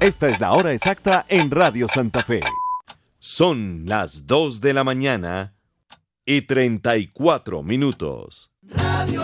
Esta es la hora exacta en Radio Santa Fe. Son las 2 de la mañana y 34 minutos.